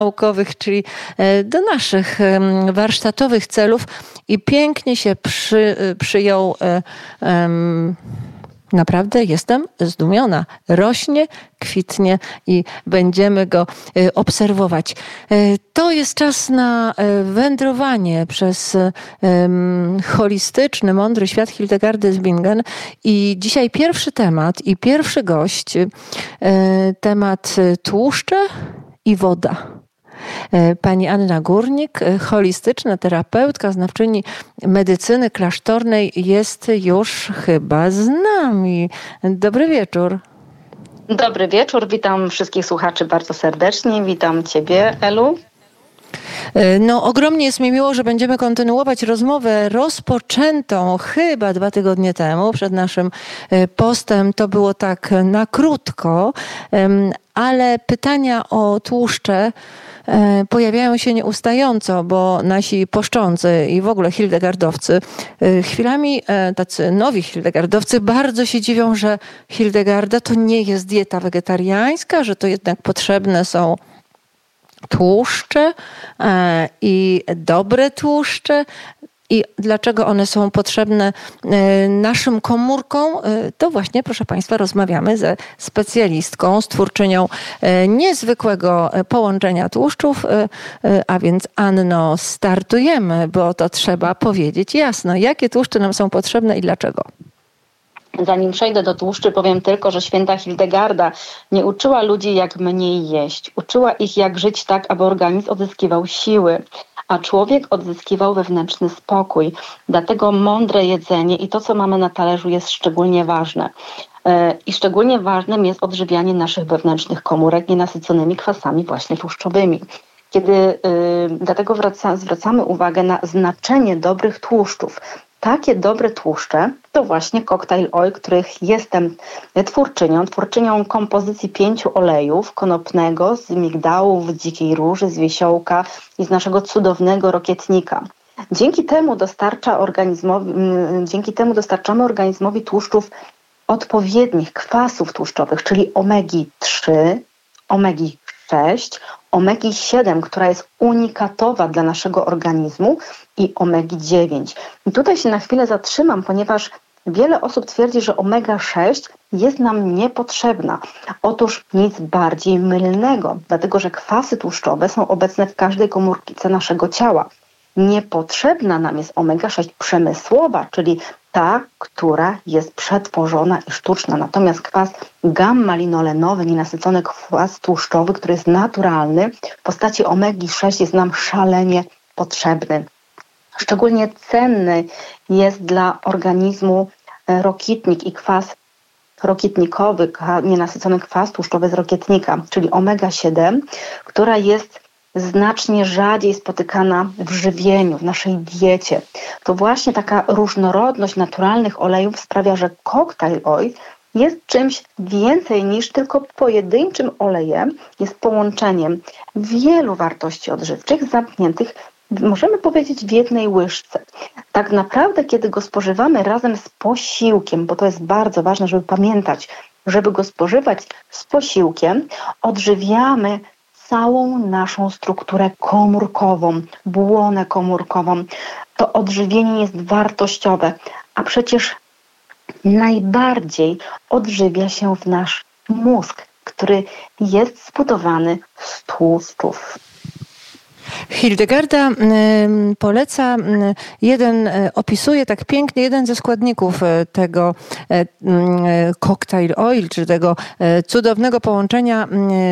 naukowych, czyli do naszych warsztatowych celów i pięknie się przyjął. Naprawdę jestem zdumiona. Rośnie, kwitnie i będziemy go obserwować. To jest czas na wędrowanie przez holistyczny, mądry świat Hildegardy z Bingen. I dzisiaj pierwszy temat i pierwszy gość, temat tłuszcze i woda. Pani Anna Górnik, holistyczna terapeutka, znawczyni medycyny klasztornej, jest już chyba z nami. Dobry wieczór. Dobry wieczór, witam wszystkich słuchaczy bardzo serdecznie. Witam Ciebie, Elu. No, ogromnie jest mi miło, że będziemy kontynuować rozmowę rozpoczętą chyba 2 tygodnie temu, przed naszym postem. To było tak na krótko, ale pytania o tłuszcze pojawiają się nieustająco, bo nasi poszczący i w ogóle hildegardowcy, chwilami tacy nowi hildegardowcy bardzo się dziwią, że Hildegarda to nie jest dieta wegetariańska, że to jednak potrzebne są tłuszcze i dobre tłuszcze. I dlaczego one są potrzebne naszym komórkom, to właśnie, proszę Państwa, rozmawiamy ze specjalistką, stwórczynią niezwykłego połączenia tłuszczów, a więc Anno, startujemy, bo to trzeba powiedzieć jasno, jakie tłuszcze nam są potrzebne i dlaczego. Zanim przejdę do tłuszczy, powiem tylko, że święta Hildegarda nie uczyła ludzi, jak mniej jeść. Uczyła ich, jak żyć tak, aby organizm odzyskiwał siły, a człowiek odzyskiwał wewnętrzny spokój. Dlatego mądre jedzenie i to, co mamy na talerzu, jest szczególnie ważne. I szczególnie ważnym jest odżywianie naszych wewnętrznych komórek nienasyconymi kwasami właśnie tłuszczowymi. Dlatego zwracamy uwagę na znaczenie dobrych tłuszczów. Takie dobre tłuszcze to właśnie Cocktail Oil, których jestem twórczynią kompozycji 5 olejów: konopnego, z migdałów, z dzikiej róży, z wiesiołka i z naszego cudownego rokietnika. Dzięki temu dostarczamy organizmowi tłuszczów odpowiednich, kwasów tłuszczowych, czyli omegi-3, omegi-6, omegi-7, która jest unikatowa dla naszego organizmu, i omegi-9. I tutaj się na chwilę zatrzymam, ponieważ wiele osób twierdzi, że omega-6 jest nam niepotrzebna. Otóż nic bardziej mylnego, dlatego że kwasy tłuszczowe są obecne w każdej komórce naszego ciała. Niepotrzebna nam jest omega-6 przemysłowa, czyli ta, która jest przetworzona i sztuczna. Natomiast kwas gamma-linolenowy, nienasycony kwas tłuszczowy, który jest naturalny, w postaci omegi-6 jest nam szalenie potrzebny. Szczególnie cenny jest dla organizmu rokietnik i kwas rokietnikowy, nienasycony kwas tłuszczowy z rokietnika, czyli omega-7, która jest znacznie rzadziej spotykana w żywieniu, w naszej diecie. To właśnie taka różnorodność naturalnych olejów sprawia, że Cocktail Oil jest czymś więcej niż tylko pojedynczym olejem, jest połączeniem wielu wartości odżywczych zamkniętych, możemy powiedzieć, w jednej łyżce. Tak naprawdę, kiedy go spożywamy razem z posiłkiem, bo to jest bardzo ważne, żeby pamiętać, żeby go spożywać z posiłkiem, odżywiamy całą naszą strukturę komórkową, błonę komórkową. To odżywienie jest wartościowe, a przecież najbardziej odżywia się w nasz mózg, który jest zbudowany z tłuszczów. Hildegarda poleca opisuje tak pięknie jeden ze składników tego Cocktail Oil, czy tego cudownego połączenia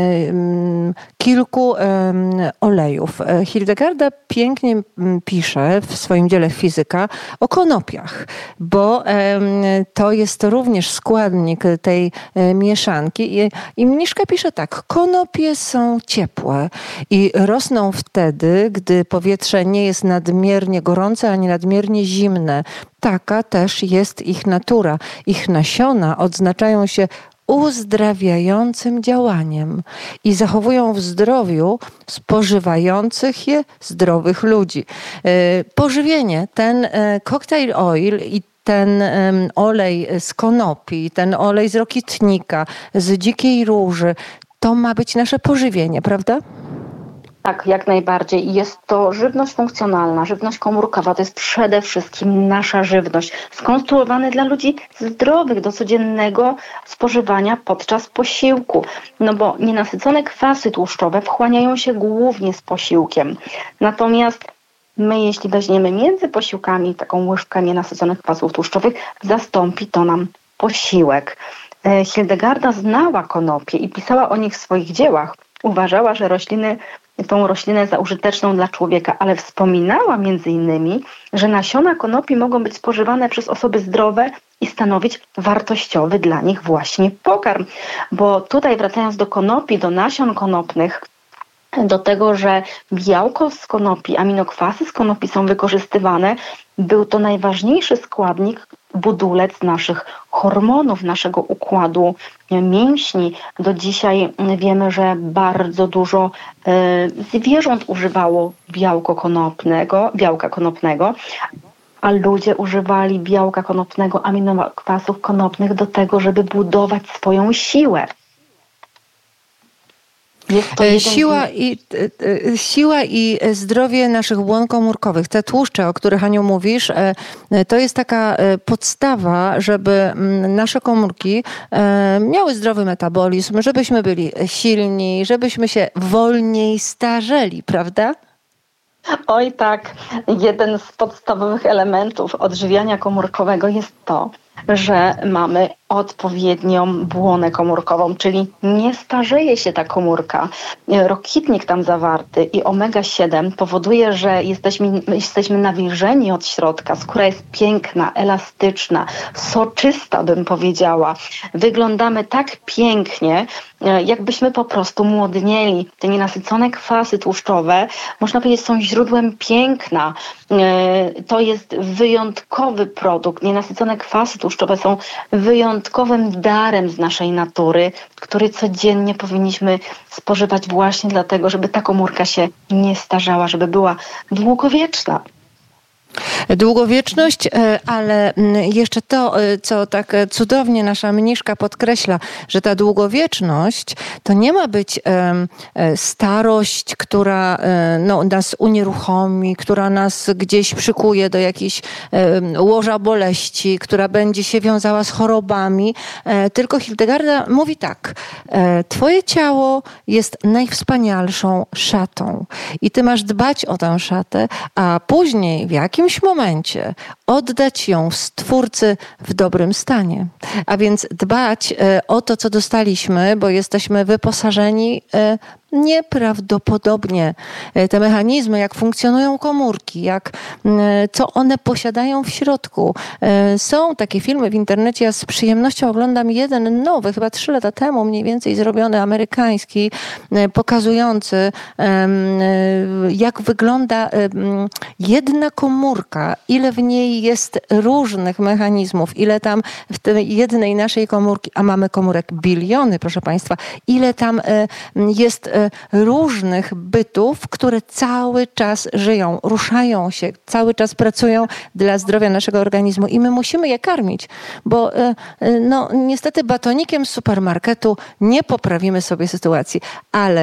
kilku olejów. Hildegarda pięknie pisze w swoim dziele Fizyka o konopiach, bo to jest również składnik tej mieszanki. I Mniszka pisze tak: konopie są ciepłe i rosną wtedy, gdy powietrze nie jest nadmiernie gorące ani nadmiernie zimne. Taka też jest ich natura. Ich nasiona odznaczają się uzdrawiającym działaniem i zachowują w zdrowiu spożywających je zdrowych ludzi. Pożywienie, ten Cocktail Oil i ten olej z konopi, ten olej z rokietnika, z dzikiej róży, to ma być nasze pożywienie, prawda? Tak, jak najbardziej. Jest to żywność funkcjonalna, żywność komórkowa. To jest przede wszystkim nasza żywność, skonstruowana dla ludzi zdrowych do codziennego spożywania podczas posiłku. No bo nienasycone kwasy tłuszczowe wchłaniają się głównie z posiłkiem. Natomiast my, jeśli weźmiemy między posiłkami taką łyżkę nienasyconych kwasów tłuszczowych, zastąpi to nam posiłek. Hildegarda znała konopie i pisała o nich w swoich dziełach. Uważała, że tą roślinę za użyteczną dla człowieka, ale wspominała między innymi, że nasiona konopi mogą być spożywane przez osoby zdrowe i stanowić wartościowy dla nich właśnie pokarm. Bo tutaj, wracając do konopi, do nasion konopnych, do tego, że białko z konopi, aminokwasy z konopi są wykorzystywane, był to najważniejszy składnik, budulec naszych hormonów, naszego układu mięśni. Do dzisiaj wiemy, że bardzo dużo zwierząt używało białka konopnego, a ludzie używali białka konopnego, aminokwasów konopnych do tego, żeby budować swoją siłę. Siła i zdrowie naszych błon komórkowych. Te tłuszcze, o których, Aniu, mówisz, to jest taka podstawa, żeby nasze komórki miały zdrowy metabolizm, żebyśmy byli silni, żebyśmy się wolniej starzeli, prawda? Oj tak, jeden z podstawowych elementów odżywiania komórkowego jest to, że mamy odpowiednią błonę komórkową, czyli nie starzeje się ta komórka. Rokitnik tam zawarty i omega-7 powoduje, że jesteśmy nawilżeni od środka. Skóra jest piękna, elastyczna, soczysta, bym powiedziała. Wyglądamy tak pięknie, jakbyśmy po prostu młodnieli. Te nienasycone kwasy tłuszczowe, można powiedzieć, są źródłem piękna. To jest wyjątkowy produkt. Nienasycone kwasy tłuszczowe są wyjątkowym darem z naszej natury, który codziennie powinniśmy spożywać właśnie dlatego, żeby ta komórka się nie starzała, żeby była długowieczna. Długowieczność, ale jeszcze to, co tak cudownie nasza mniszka podkreśla, że ta długowieczność to nie ma być starość, która nas unieruchomi, która nas gdzieś przykuje do jakiejś łoża boleści, która będzie się wiązała z chorobami, tylko Hildegarda mówi tak: twoje ciało jest najwspanialszą szatą i ty masz dbać o tę szatę, a później w jakimś momencie oddać ją Stwórcy w dobrym stanie. A więc dbać o to, co dostaliśmy, bo jesteśmy wyposażeni nieprawdopodobnie. Te mechanizmy, jak funkcjonują komórki, co one posiadają w środku. Są takie filmy w internecie, ja z przyjemnością oglądam jeden nowy, chyba 3 lata temu mniej więcej zrobiony, amerykański, pokazujący, jak wygląda jedna komórka, ile w niej jest różnych mechanizmów, ile tam w tej jednej naszej komórki, a mamy komórek biliony, proszę Państwa, ile tam jest różnych bytów, które cały czas żyją, ruszają się, cały czas pracują dla zdrowia naszego organizmu i my musimy je karmić, bo niestety batonikiem z supermarketu nie poprawimy sobie sytuacji, ale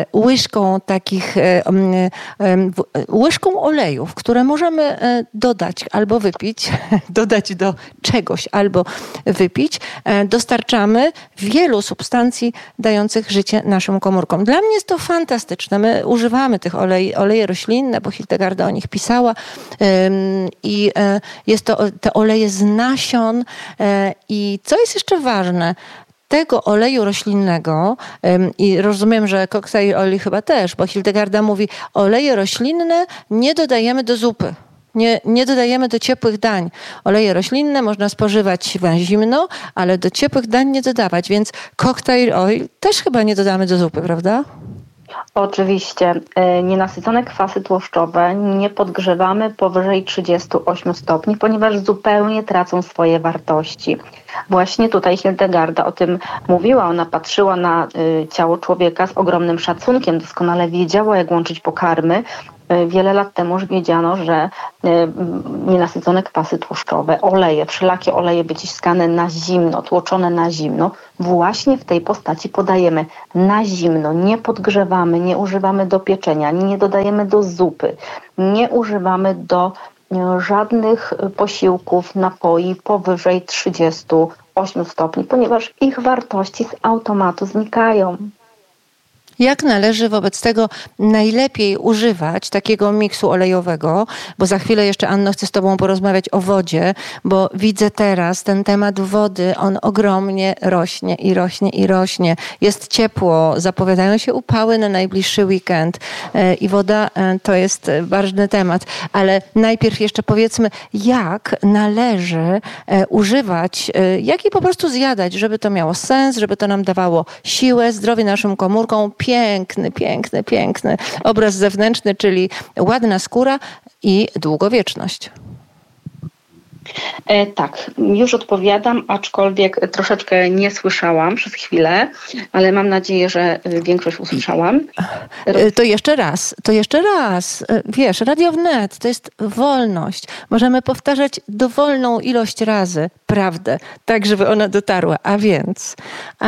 łyżką olejów, które możemy dodać albo wypić, dodać do czegoś albo wypić, dostarczamy wielu substancji dających życie naszym komórkom. Dla mnie jest to fantastyczne. My używamy tych oleje roślinne, bo Hildegarda o nich pisała i jest to te oleje z nasion i co jest jeszcze ważne, tego oleju roślinnego i rozumiem, że koktajl oli chyba też, bo Hildegarda mówi, oleje roślinne nie dodajemy do zupy. Nie dodajemy do ciepłych dań. Oleje roślinne można spożywać na zimno, ale do ciepłych dań nie dodawać, więc cocktail oil też chyba nie dodamy do zupy, prawda? Oczywiście. Nienasycone kwasy tłuszczowe nie podgrzewamy powyżej 38 stopni, ponieważ zupełnie tracą swoje wartości. Właśnie tutaj Hildegarda o tym mówiła. Ona patrzyła na ciało człowieka z ogromnym szacunkiem, doskonale wiedziała, jak łączyć pokarmy Wiele lat temu już wiedziano, że nienasycone kwasy tłuszczowe, oleje, wszelakie oleje wyciskane na zimno, tłoczone na zimno, właśnie w tej postaci podajemy na zimno, nie podgrzewamy, nie używamy do pieczenia, nie dodajemy do zupy, nie używamy do żadnych posiłków, napoi powyżej 38 stopni, ponieważ ich wartości z automatu znikają. Jak należy wobec tego najlepiej używać takiego miksu olejowego? Bo za chwilę jeszcze, Anno, chcę z Tobą porozmawiać o wodzie, bo widzę teraz ten temat wody, on ogromnie rośnie i rośnie i rośnie. Jest ciepło, zapowiadają się upały na najbliższy weekend i woda to jest ważny temat. Ale najpierw jeszcze powiedzmy, jak należy używać, jak i po prostu zjadać, żeby to miało sens, żeby to nam dawało siłę, zdrowie naszym komórkom. Piękny obraz zewnętrzny, czyli ładna skóra i długowieczność. Tak, już odpowiadam, aczkolwiek troszeczkę nie słyszałam przez chwilę, ale mam nadzieję, że większość usłyszałam. To jeszcze raz. Wiesz, Radio Wnet to jest wolność. Możemy powtarzać dowolną ilość razy prawdę, tak żeby ona dotarła. A więc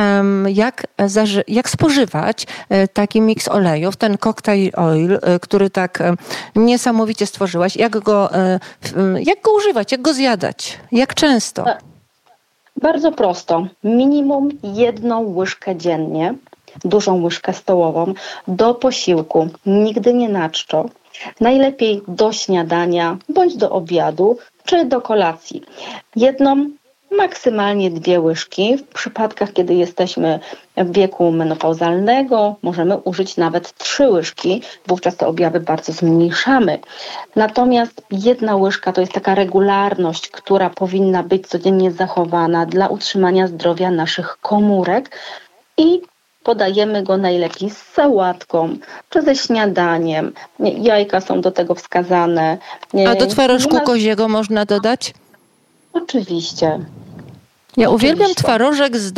jak spożywać taki miks olejów, ten cocktail oil, który tak niesamowicie stworzyłaś, jak go używać, jak go zjadać, jak często? Bardzo prosto. Minimum 1 łyżkę dziennie, dużą łyżkę stołową, do posiłku, nigdy nie na czczo. Najlepiej do śniadania, bądź do obiadu, czy do kolacji. 1, maksymalnie 2 łyżki. W przypadkach, kiedy jesteśmy w wieku menopauzalnego, możemy użyć nawet 3 łyżki. Wówczas te objawy bardzo zmniejszamy. Natomiast 1 łyżka to jest taka regularność, która powinna być codziennie zachowana dla utrzymania zdrowia naszych komórek i podajemy go najlepiej z sałatką czy ze śniadaniem. Jajka są do tego wskazane. A do twarożku koziego można dodać? Oczywiście. Ja uwielbiam twarożek z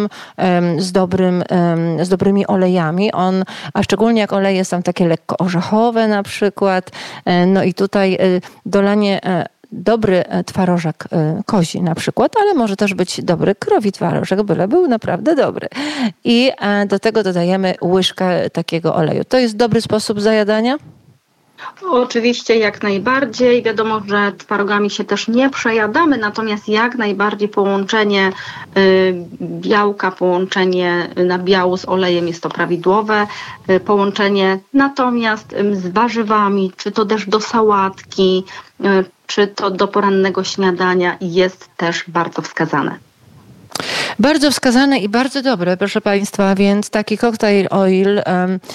dobrymi olejami. A szczególnie jak oleje są takie lekko orzechowe na przykład. No i tutaj dolanie dobry twarożek kozi na przykład, ale może też być dobry krowi twarożek, byle był naprawdę dobry. I do tego dodajemy łyżkę takiego oleju. To jest dobry sposób zajadania? Oczywiście jak najbardziej. Wiadomo, że twarogami się też nie przejadamy, natomiast jak najbardziej połączenie białka, połączenie nabiału z olejem jest to prawidłowe połączenie. Natomiast z warzywami, czy to też do sałatki, czy to do porannego śniadania jest też bardzo wskazane. Bardzo wskazane i bardzo dobre, proszę Państwa, więc taki cocktail oil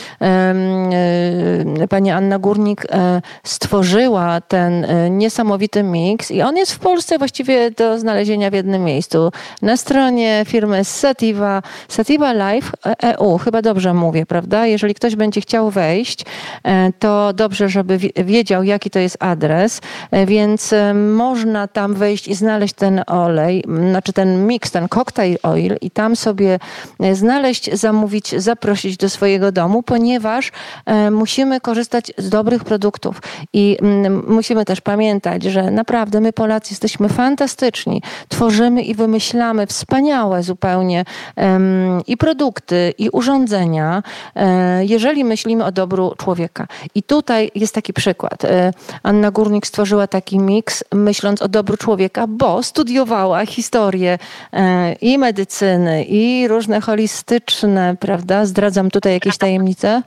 pani Anna Górnik stworzyła ten niesamowity miks i on jest w Polsce właściwie do znalezienia w jednym miejscu. Na stronie firmy Sativa Life EU, chyba dobrze mówię, prawda? Jeżeli ktoś będzie chciał wejść, to dobrze, żeby wiedział, jaki to jest adres, więc można tam wejść i znaleźć ten olej, znaczy ten miks, ten cocktail oil i tam sobie znaleźć, zamówić, zaprosić do swojego domu, ponieważ musimy korzystać z dobrych produktów i musimy też pamiętać, że naprawdę my Polacy jesteśmy fantastyczni. Tworzymy i wymyślamy wspaniałe zupełnie i produkty, i urządzenia, jeżeli myślimy o dobru człowieka. I tutaj jest taki przykład. Anna Górnik stworzyła taki miks, myśląc o dobru człowieka, bo studiowała historię i medycyny, i różne holistyczne, prawda? Zdradzam tutaj jakieś tajemnice?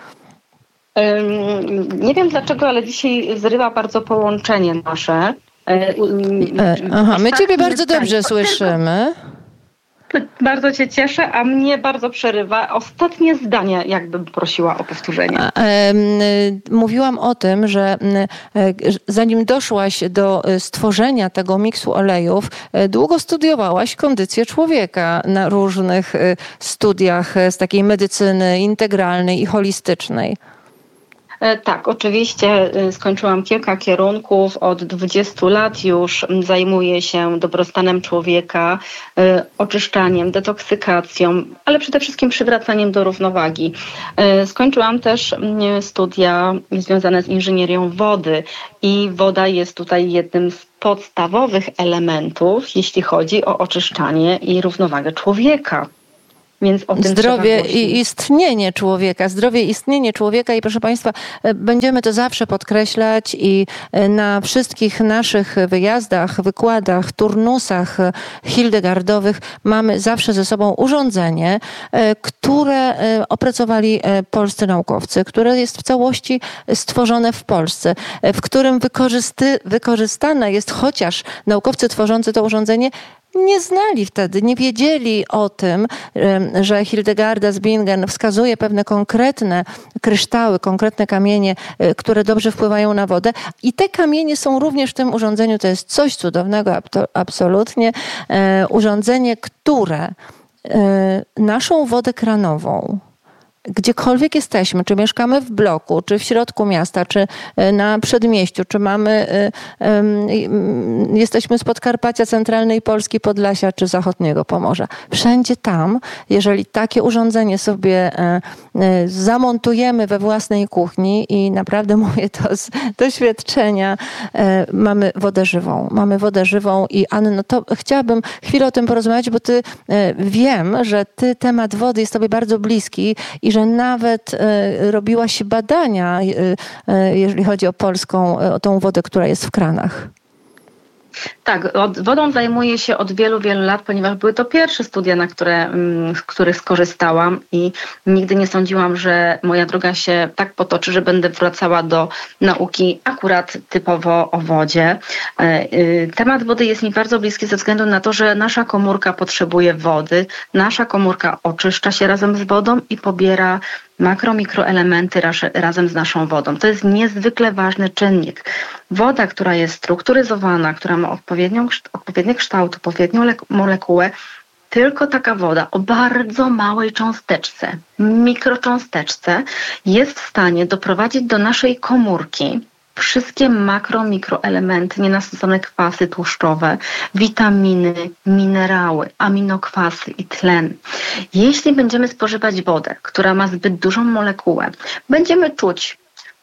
Nie wiem dlaczego, ale dzisiaj zrywa bardzo połączenie nasze. Aha, my Ciebie bardzo dobrze słyszymy. Bardzo Cię cieszę, a mnie bardzo przerywa. Ostatnie zdanie, jakbym prosiła o powtórzenie. Mówiłam o tym, że zanim doszłaś do stworzenia tego miksu olejów, długo studiowałaś kondycję człowieka na różnych studiach z takiej medycyny integralnej i holistycznej. Tak, oczywiście skończyłam kilka kierunków. Od 20 lat już zajmuję się dobrostanem człowieka, oczyszczaniem, detoksykacją, ale przede wszystkim przywracaniem do równowagi. Skończyłam też studia związane z inżynierią wody i woda jest tutaj jednym z podstawowych elementów, jeśli chodzi o oczyszczanie i równowagę człowieka. Więc o tym zdrowie i istnienie człowieka i proszę Państwa, będziemy to zawsze podkreślać i na wszystkich naszych wyjazdach, wykładach, turnusach hildegardowych mamy zawsze ze sobą urządzenie, które opracowali polscy naukowcy, które jest w całości stworzone w Polsce, w którym wykorzystane jest, chociaż naukowcy tworzący to urządzenie nie znali wtedy, nie wiedzieli o tym, że Hildegarda z Bingen wskazuje pewne konkretne kryształy, konkretne kamienie, które dobrze wpływają na wodę. I te kamienie są również w tym urządzeniu. To jest coś cudownego, absolutnie. Urządzenie, które naszą wodę kranową, gdziekolwiek jesteśmy, czy mieszkamy w bloku, czy w środku miasta, czy na przedmieściu, czy jesteśmy z Podkarpacia, centralnej Polski, Podlasia, czy zachodniego Pomorza. Wszędzie tam, jeżeli takie urządzenie sobie zamontujemy we własnej kuchni i naprawdę mówię to z doświadczenia, mamy wodę żywą. Mamy wodę żywą i Anno, to chciałabym chwilę o tym porozmawiać, bo wiem, że temat wody jest tobie bardzo bliski i że nawet robiłaś badania, jeżeli chodzi o polską, o tą wodę, która jest w kranach. Tak, wodą zajmuję się od wielu, wielu lat, ponieważ były to pierwsze studia, z których skorzystałam i nigdy nie sądziłam, że moja droga się tak potoczy, że będę wracała do nauki akurat typowo o wodzie. Temat wody jest mi bardzo bliski ze względu na to, że nasza komórka potrzebuje wody, nasza komórka oczyszcza się razem z wodą i pobiera mikroelementy razem z naszą wodą. To jest niezwykle ważny czynnik. Woda, która jest strukturyzowana, która ma odpowiedni kształt, odpowiednią molekułę, tylko taka woda o bardzo małej cząsteczce, mikrocząsteczce jest w stanie doprowadzić do naszej komórki wszystkie mikroelementy, nienasycone kwasy tłuszczowe, witaminy, minerały, aminokwasy i tlen. Jeśli będziemy spożywać wodę, która ma zbyt dużą molekułę, będziemy czuć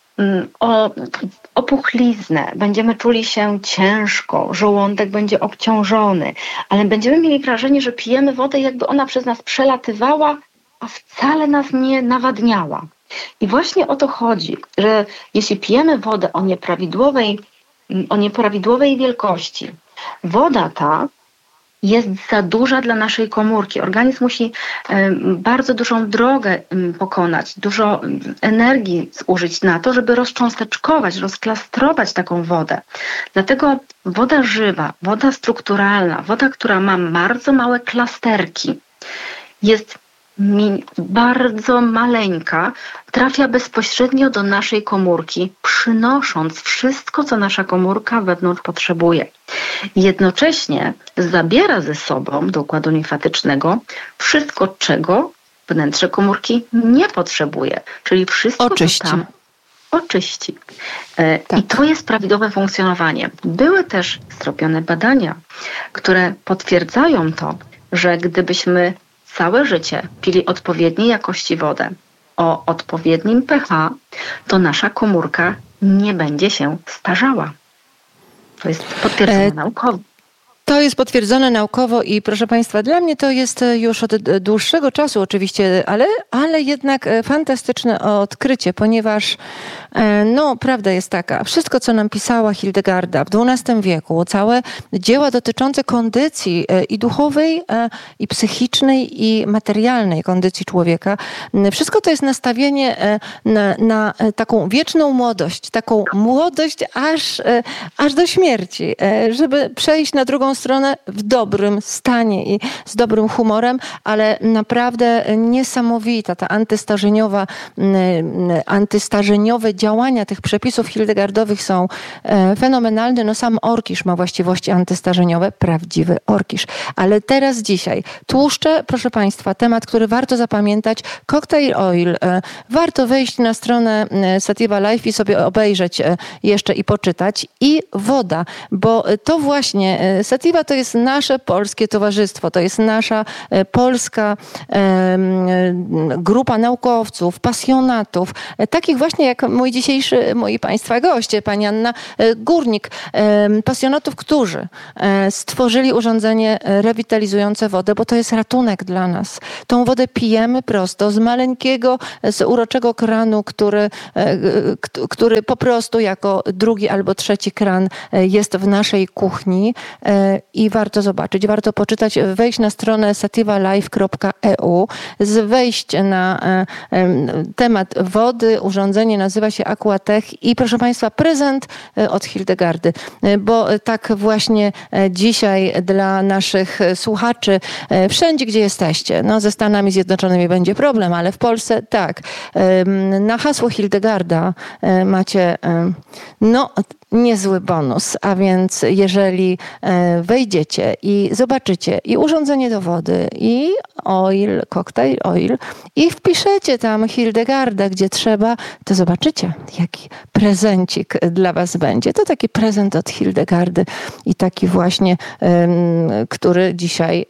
opuchliznę, będziemy czuli się ciężko, żołądek będzie obciążony, ale będziemy mieli wrażenie, że pijemy wodę, jakby ona przez nas przelatywała, a wcale nas nie nawadniała. I właśnie o to chodzi, że jeśli pijemy wodę o nieprawidłowej wielkości, woda ta jest za duża dla naszej komórki. Organizm musi bardzo dużą drogę pokonać, dużo energii zużyć na to, żeby rozcząsteczkować, rozklastrować taką wodę. Dlatego woda żywa, woda strukturalna, woda, która ma bardzo małe klasterki, jest bardzo maleńka, trafia bezpośrednio do naszej komórki, przynosząc wszystko, co nasza komórka wewnątrz potrzebuje. Jednocześnie zabiera ze sobą do układu limfatycznego wszystko, czego wnętrze komórki nie potrzebuje, czyli wszystko, co tam oczyści. Tak. I to jest prawidłowe funkcjonowanie. Były też zrobione badania, które potwierdzają to, że gdybyśmy całe życie pili odpowiedniej jakości wodę o odpowiednim pH, to nasza komórka nie będzie się starzała. To jest potwierdzone naukowo. To jest potwierdzone naukowo i proszę Państwa, dla mnie to jest już od dłuższego czasu oczywiście, ale jednak fantastyczne odkrycie, ponieważ prawda jest taka, wszystko co nam pisała Hildegarda w XII wieku, całe dzieła dotyczące kondycji i duchowej, i psychicznej, i materialnej kondycji człowieka, wszystko to jest nastawienie na taką wieczną młodość, taką młodość aż do śmierci, żeby przejść na drugą stronę w dobrym stanie i z dobrym humorem, ale naprawdę niesamowita ta antystarzeniowe działania tych przepisów hildegardowych są fenomenalne. No sam orkisz ma właściwości antystarzeniowe, prawdziwy orkisz. Ale teraz, dzisiaj, tłuszcze, proszę Państwa, temat, który warto zapamiętać, cocktail oil. Warto wejść na stronę Sativa Life i sobie obejrzeć jeszcze i poczytać. I woda, bo to właśnie Sativa to jest nasze polskie towarzystwo, to jest nasza polska grupa naukowców, pasjonatów, takich właśnie jak moi Państwa goście, pani Anna Górnik, pasjonatów, którzy stworzyli urządzenie rewitalizujące wodę, bo to jest ratunek dla nas. Tą wodę pijemy prosto z maleńkiego, z uroczego kranu, który po prostu jako drugi albo trzeci kran jest w naszej kuchni i warto zobaczyć, warto poczytać, wejść na stronę sativalife.eu, wejść na temat wody. Urządzenie nazywa się Aquatech i proszę Państwa, prezent od Hildegardy, bo tak właśnie dzisiaj dla naszych słuchaczy, wszędzie gdzie jesteście, no ze Stanami Zjednoczonymi będzie problem, ale w Polsce tak, na hasło Hildegarda macie niezły bonus, a więc jeżeli wejdziecie i zobaczycie i urządzenie do wody, i oil, cocktail oil, i wpiszecie tam Hildegarda, gdzie trzeba, to zobaczycie, jaki prezencik dla Was będzie. To taki prezent od Hildegardy i taki właśnie, który dzisiaj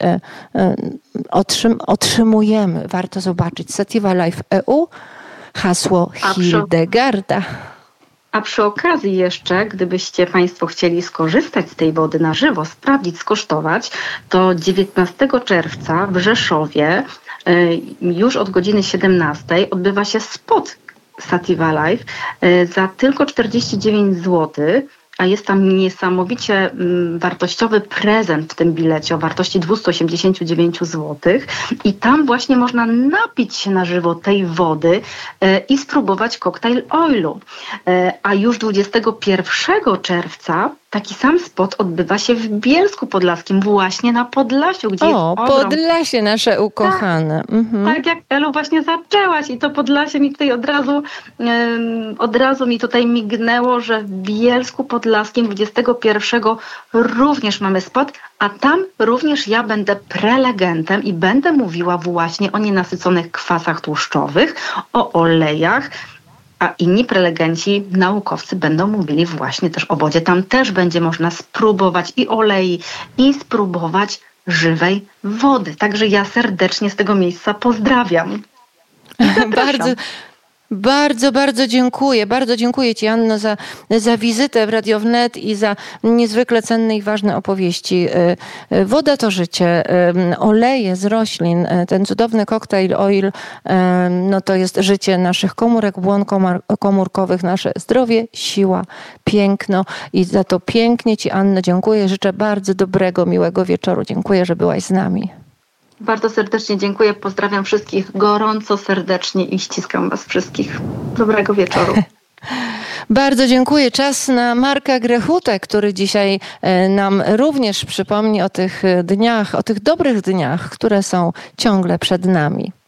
otrzymujemy. Warto zobaczyć. Sativa Life EU, hasło Hildegarda. A przy okazji jeszcze, gdybyście Państwo chcieli skorzystać z tej wody na żywo, sprawdzić, skosztować, to 19 czerwca w Rzeszowie już od godziny 17 odbywa się spot Sativa Life za tylko 49 zł. A jest tam niesamowicie wartościowy prezent w tym bilecie o wartości 289 zł. I tam właśnie można napić się na żywo tej wody i spróbować koktajl oilu. A już 21 czerwca taki sam spot odbywa się w Bielsku Podlaskim, właśnie na Podlasiu, gdzie jest ogrom. Podlasie nasze ukochane. Tak jak Elu właśnie zaczęłaś i to Podlasie mi tutaj od razu mi tutaj mignęło, że w Bielsku Podlaskim 21 również mamy spot, a tam również ja będę prelegentem i będę mówiła właśnie o nienasyconych kwasach tłuszczowych, o olejach, a inni prelegenci, naukowcy będą mówili właśnie też o wodzie. Tam też będzie można spróbować i olei, i spróbować żywej wody. Także ja serdecznie z tego miejsca pozdrawiam. Bardzo dziękuję. Bardzo dziękuję Ci, Anno, za wizytę w Radio Wnet i za niezwykle cenne i ważne opowieści. Woda to życie, oleje z roślin, ten cudowny cocktail oil, no to jest życie naszych komórek, błon komórkowych, nasze zdrowie, siła, piękno i za to pięknie Ci, Anno, dziękuję. Życzę bardzo dobrego, miłego wieczoru. Dziękuję, że byłaś z nami. Bardzo serdecznie dziękuję, pozdrawiam wszystkich gorąco, serdecznie i ściskam Was wszystkich. Dobrego wieczoru. Bardzo dziękuję. Czas na Marka Grechutę, który dzisiaj nam również przypomni o tych dniach, o tych dobrych dniach, które są ciągle przed nami.